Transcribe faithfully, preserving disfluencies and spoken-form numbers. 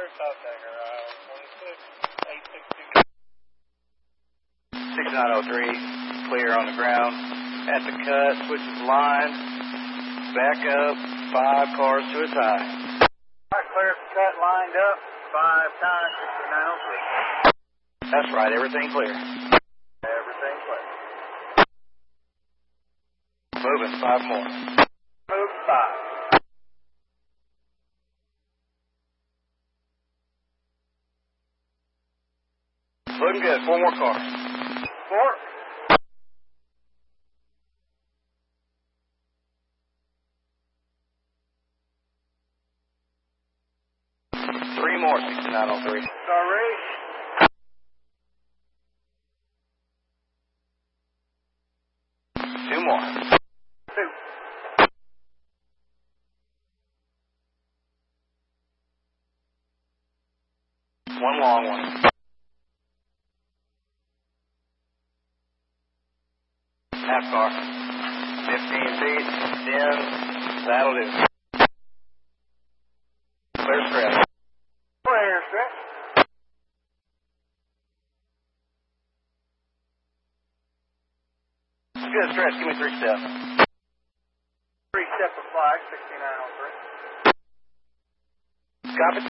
top decker, uh, twenty-six, eight six two. six nine oh three, clear on the ground. At the cut, switches line. Back up, five cars to a tie. All right, clear at the cut, lined up, five times, sixty-nine oh three. That's right, everything clear. Everything clear. Moving, five more. Move five. Looking good, four more cars. Four. Three more, sixty-nine oh three. Sorry. Two more. Two. One long one. Half car. fifteen feet, ten, that'll do. Clear stretch. Clear stretch. Good stretch, give me three steps. Three step of flag, sixty-nine oh three. Copy.